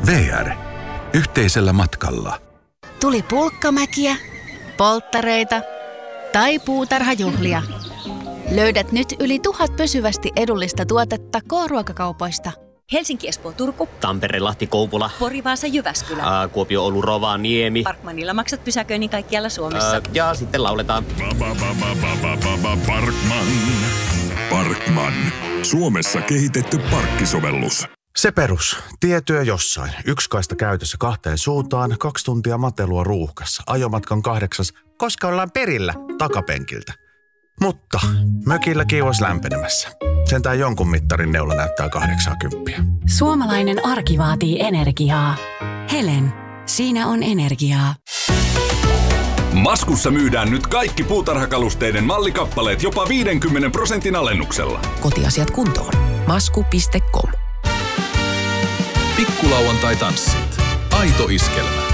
VR. Yhteisellä matkalla. Tuli pulkkamäkiä, polttareita tai puutarhajuhlia. Löydät nyt yli 1000 pysyvästi edullista tuotetta K-ruokakaupoista. Helsinki, Espoo, Turku. Tampere, Lahti, Kouvola. Pori, Vaasa, Jyväskylä. Kuopio, Oulu, Rovaniemi. Parkmanilla maksat pysäköinnin kaikkialla Suomessa. Ja sitten lauletaan. Parkman. Suomessa kehitetty parkkisovellus. Se perus. Tietyö jossain. 1 kaista käytössä 2 suuntaan, 2 tuntia matelua ruuhkassa. Ajomatkan 8, koska ollaan perillä takapenkiltä. Mutta mökillä kiivas lämpenemässä. Sentään jonkun mittarin neula näyttää 80. Suomalainen arki vaatii energiaa. Helen, siinä on energiaa. Maskussa myydään nyt kaikki puutarhakalusteiden mallikappaleet jopa 50% alennuksella. Kotiasiat kuntoon. Masku.com. Pikkulauantai-tanssit. Aito iskelmä.